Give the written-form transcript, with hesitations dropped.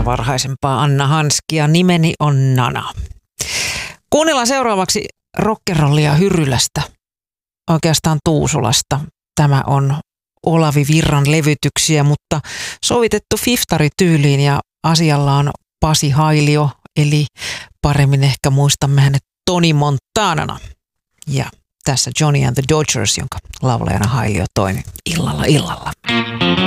varhaisempaa Anna Hanskia. Nimeni on Nana. Kuunnellaan seuraavaksi rockerollia Hyrylästä, oikeastaan Tuusulasta. Tämä on Olavi Virran levytyksiä, mutta sovitettu fiftarityyliin ja asialla on Pasi Hailio, eli paremmin ehkä muistamme hänet Tony Montanana. Ja tässä Johnny and the Dodgers, jonka laulajana Hailio toimi illalla.